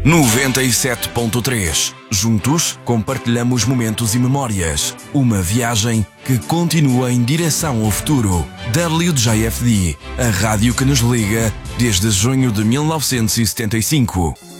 97.3. Juntos compartilhamos momentos e memórias. Uma viagem que continua em direção ao futuro. WJFD, a rádio que nos liga desde junho de 1975.